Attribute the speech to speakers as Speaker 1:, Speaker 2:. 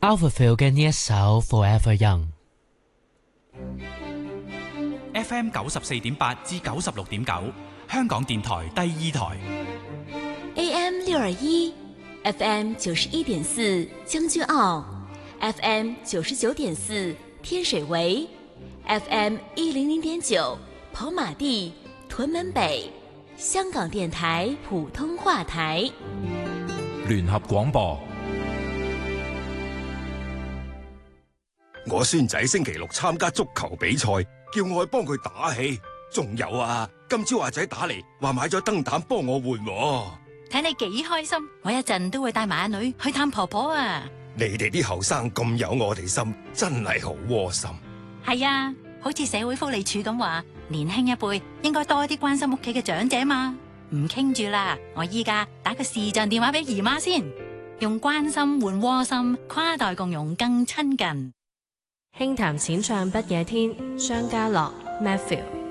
Speaker 1: Alphaville 嘅呢一首 Forever Young。FM
Speaker 2: 94.8至96.9，香港電台第2台。
Speaker 3: AM 621 ，FM 91.4將軍澳 ，FM 99.4天水圍 ，FM 100.9跑馬地屯門北，香港電台普通話台。
Speaker 4: 聯合廣播。
Speaker 5: 我孫仔星期六參加足球比賽，叫我去幫佢打氣。仲有啊，今朝阿仔打嚟話買咗燈膽幫我換喎。
Speaker 6: 睇你幾開心，我一陣都會帶埋阿女去探婆婆啊。
Speaker 5: 你哋啲後生咁有我哋心，真係好窩心。
Speaker 6: 係啊，好似社會福利署咁話，年輕一輩應該多啲關心屋企嘅長者嘛。唔傾住啦，我依家打個視像電話俾姨媽先，用關心換窩心，跨代共融更親近。
Speaker 7: 輕談淺唱不夜天，商家樂 Matthew。